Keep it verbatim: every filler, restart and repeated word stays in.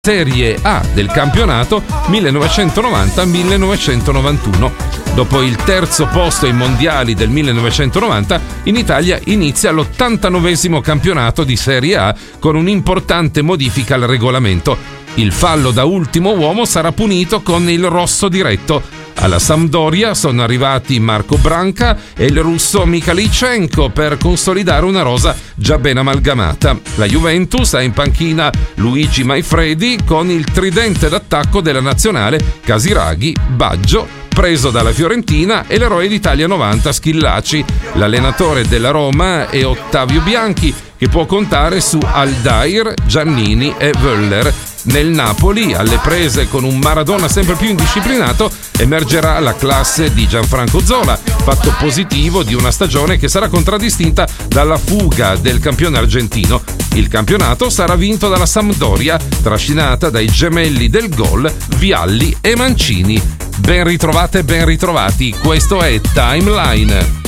Serie A del campionato millenovecentonovanta millenovecentonovantuno. Dopo il terzo posto ai mondiali del millenovecentonovanta, in Italia inizia l'ottantanovesimo campionato di Serie A con un'importante modifica al regolamento. Il fallo da ultimo uomo sarà punito con il rosso diretto. Alla Sampdoria sono arrivati Marco Branca e il russo Mikhailichenko per consolidare una rosa già ben amalgamata. La Juventus ha in panchina Luigi Maifredi con il tridente d'attacco della nazionale Casiraghi, Baggio, preso dalla Fiorentina, e l'eroe d'Italia novanta Schillaci. L'allenatore della Roma è Ottavio Bianchi, che può contare su Aldair, Giannini e Völler. Nel Napoli, alle prese con un Maradona sempre più indisciplinato, emergerà la classe di Gianfranco Zola, fatto positivo di una stagione che sarà contraddistinta dalla fuga del campione argentino. Il campionato sarà vinto dalla Sampdoria, trascinata dai gemelli del gol Vialli e Mancini. Ben ritrovate, ben ritrovati, questo è Timeline.